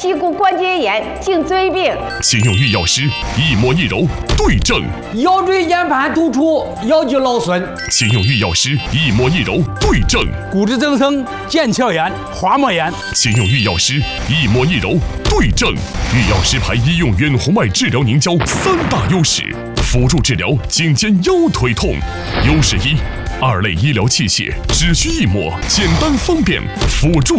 膝骨关节炎、颈椎病。 请用御药师一摸一揉对症， 腰椎间盘突出、腰肌劳损。 请用御药师一摸一揉对症， 骨质增生、腱鞘炎、滑膜炎。 请用御药师一摸一揉对症。御药师牌医用远红外治疗凝胶3大优势，辅助治疗颈肩腰腿痛。优势1：2类医疗器械只需一抹，简单方便，辅助